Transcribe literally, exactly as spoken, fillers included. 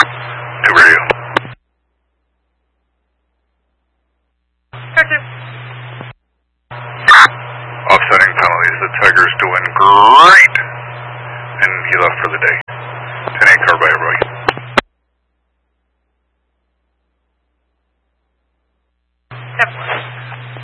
Two radio. Roger. Offsetting penalties. The Tiger's doing great. And he left for the day. ten eight car by everybody. Seven.